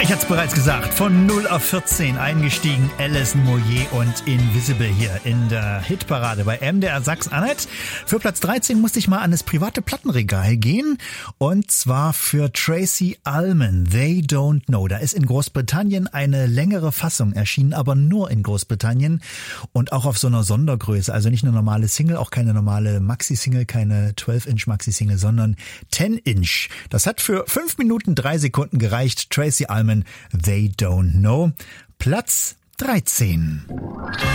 Ich hatte es bereits gesagt, von 0 auf 14 eingestiegen, Alison Moyet und Invisible hier in der Hitparade bei MDR Sachsen-Anhalt. Für Platz 13 musste ich mal an das private Plattenregal gehen und zwar für Tracey Ullman, They Don't Know. Da ist in Großbritannien eine längere Fassung erschienen, aber nur in Großbritannien und auch auf so einer Sondergröße. Also nicht eine normale Single, auch keine normale Maxi-Single, keine 12-Inch Maxi-Single, sondern 10-Inch. Das hat für 5 Minuten 3 Sekunden gereicht. Tracey Ullman, They Don't Know. Platz 13.